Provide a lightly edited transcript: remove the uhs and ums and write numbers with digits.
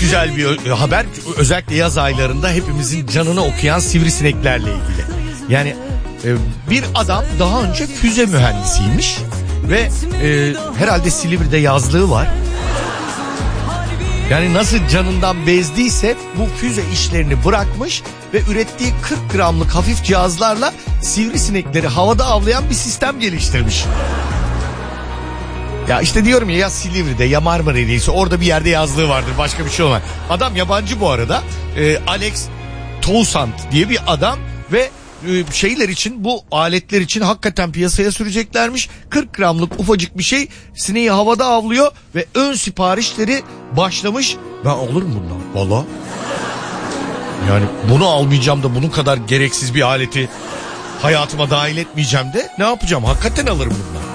güzel bir haber. Özellikle yaz aylarında hepimizin canını okuyan sivrisineklerle ilgili. Yani bir adam daha önce füze mühendisiymiş ve herhalde Silivri'de yazlığı var. Yani nasıl canından bezdiyse bu füze işlerini bırakmış ve ürettiği 40 gramlık hafif cihazlarla sivrisinekleri havada avlayan bir sistem geliştirmiş. Ya işte diyorum ya Silivri'de ya Marmara'daysa orada bir yerde yazlığı vardır, başka bir şey olmaz. Adam yabancı bu arada. Alex Toussaint diye bir adam ve şeyler için, bu aletler için hakikaten piyasaya süreceklermiş. 40 gramlık ufacık bir şey sineği havada avlıyor ve ön siparişleri başlamış. Ben alırım bundan valla. Yani bunu almayacağım da bunun kadar gereksiz bir aleti hayatıma dahil etmeyeceğim de ne yapacağım? Hakikaten alırım bundan.